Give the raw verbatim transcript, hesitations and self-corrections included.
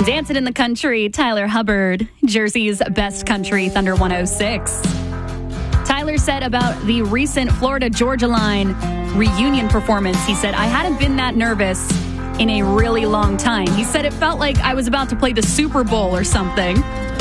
Dancing in the Country, Tyler Hubbard, Jersey's best country, Thunder one oh six. Tyler said about the recent Florida-Georgia Line reunion performance, he said, I hadn't been that nervous in a really long time. He said it felt like I was about to play the Super Bowl or something.